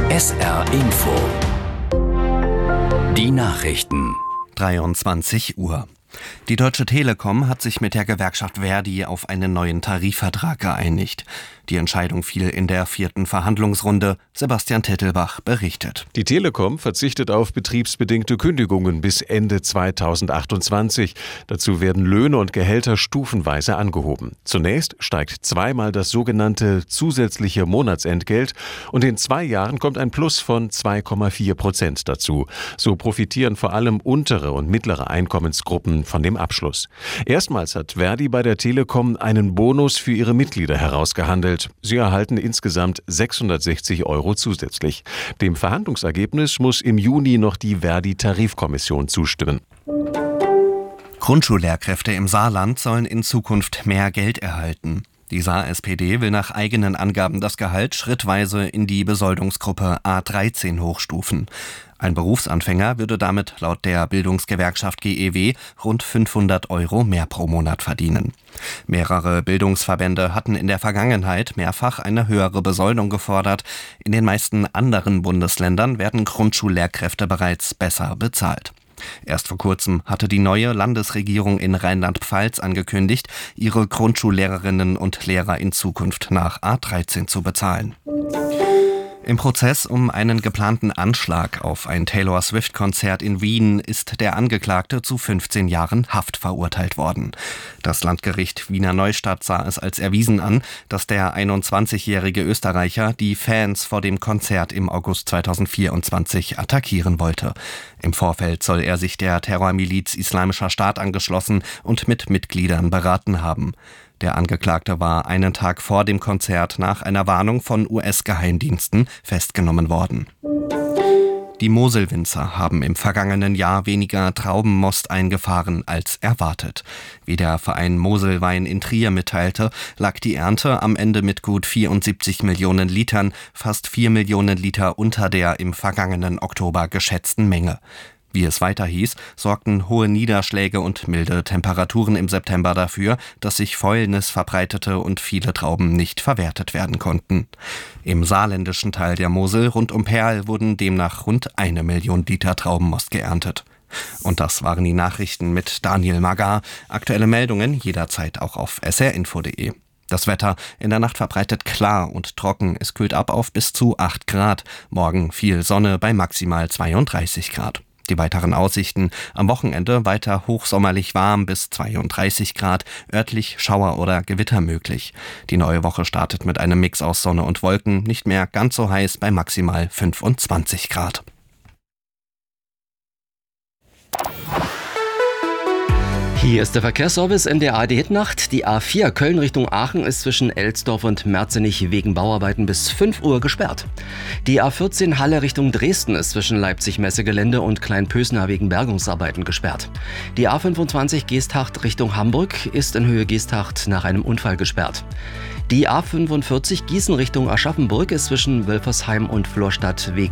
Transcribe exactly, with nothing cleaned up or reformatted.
S R Info. Die Nachrichten. dreiundzwanzig Uhr. Die Deutsche Telekom hat sich mit der Gewerkschaft ver.di auf einen neuen Tarifvertrag geeinigt. Die Entscheidung fiel in der vierten Verhandlungsrunde. Sebastian Tettelbach berichtet. Die Telekom verzichtet auf betriebsbedingte Kündigungen bis Ende zweitausendachtundzwanzig. Dazu werden Löhne und Gehälter stufenweise angehoben. Zunächst steigt zweimal das sogenannte zusätzliche Monatsentgelt und in zwei Jahren kommt ein Plus von zwei Komma vier Prozent dazu. So profitieren vor allem untere und mittlere Einkommensgruppen von dem Abschluss. Erstmals hat ver.di bei der Telekom einen Bonus für ihre Mitglieder herausgehandelt. Sie erhalten insgesamt sechshundertsechzig Euro zusätzlich. Dem Verhandlungsergebnis muss im Juni noch die ver.di-Tarifkommission zustimmen. Grundschullehrkräfte im Saarland sollen in Zukunft mehr Geld erhalten. Die Saar-S P D will nach eigenen Angaben das Gehalt schrittweise in die Besoldungsgruppe A dreizehn hochstufen. Ein Berufsanfänger würde damit laut der Bildungsgewerkschaft G E W rund fünfhundert Euro mehr pro Monat verdienen. Mehrere Bildungsverbände hatten in der Vergangenheit mehrfach eine höhere Besoldung gefordert. In den meisten anderen Bundesländern werden Grundschullehrkräfte bereits besser bezahlt. Erst vor kurzem hatte die neue Landesregierung in Rheinland-Pfalz angekündigt, ihre Grundschullehrerinnen und Lehrer in Zukunft nach A dreizehn zu bezahlen. Im Prozess um einen geplanten Anschlag auf ein Taylor-Swift-Konzert in Wien ist der Angeklagte zu fünfzehn Jahren Haft verurteilt worden. Das Landgericht Wiener Neustadt sah es als erwiesen an, dass der einundzwanzigjährige Österreicher die Fans vor dem Konzert im August zweitausendvierundzwanzig attackieren wollte. Im Vorfeld soll er sich der Terrormiliz Islamischer Staat angeschlossen und mit Mitgliedern beraten haben. Der Angeklagte war einen Tag vor dem Konzert nach einer Warnung von U S-Geheimdiensten festgenommen worden. Die Moselwinzer haben im vergangenen Jahr weniger Traubenmost eingefahren als erwartet. Wie der Verein Moselwein in Trier mitteilte, lag die Ernte am Ende mit gut vierundsiebzig Millionen Litern, fast vier Millionen Liter unter der im vergangenen Oktober geschätzten Menge. Wie es weiter hieß, sorgten hohe Niederschläge und milde Temperaturen im September dafür, dass sich Fäulnis verbreitete und viele Trauben nicht verwertet werden konnten. Im saarländischen Teil der Mosel rund um Perl wurden demnach rund eine Million Liter Traubenmost geerntet. Und das waren die Nachrichten mit Daniel Magar. Aktuelle Meldungen jederzeit auch auf s r info punkt d e. Das Wetter in der Nacht verbreitet klar und trocken. Es kühlt ab auf bis zu acht Grad. Morgen viel Sonne bei maximal zweiunddreißig Grad. Die weiteren Aussichten: am Wochenende weiter hochsommerlich warm bis zweiunddreißig Grad, örtlich Schauer oder Gewitter möglich. Die neue Woche startet mit einem Mix aus Sonne und Wolken, nicht mehr ganz so heiß bei maximal fünfundzwanzig Grad. Hier ist der Verkehrsservice in der A R D-Hitnacht. Die A vier Köln Richtung Aachen ist zwischen Elsdorf und Merzenich wegen Bauarbeiten bis fünf Uhr gesperrt. Die A vierzehn Halle Richtung Dresden ist zwischen Leipzig-Messegelände und Kleinpösna wegen Bergungsarbeiten gesperrt. Die A fünfundzwanzig Geesthacht Richtung Hamburg ist in Höhe Geesthacht nach einem Unfall gesperrt. Die A fünfundvierzig Gießen Richtung Aschaffenburg ist zwischen Wölfersheim und Florstadt wegen